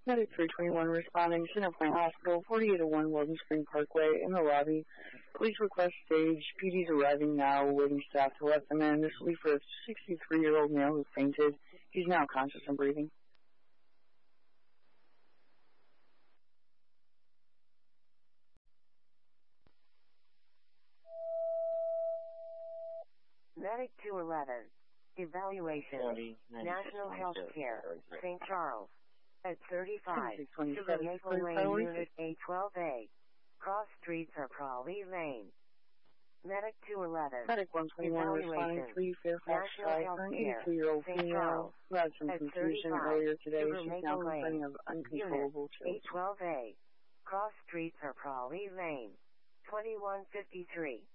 Medic 321 responding, Centerpoint Hospital, 4801 Weldon Spring Parkway, in the lobby. Please request stage. PD's arriving now, waiting staff to let them in. This will be for a 63-year-old male who fainted. He's now conscious and breathing. Medic 211. Evaluation. National Health Care, St. Charles. At 35, Sugar Maple Lane, Unit A12A. Cross streets are Prawley Lane. Medic 211. Medic 121 responding, 3 Fairfax Drive, an 82-year-old female who had some confusion earlier today. She's now complaining of uncontrollable chills. A12A. Cross streets are Prawley Lane. 2153.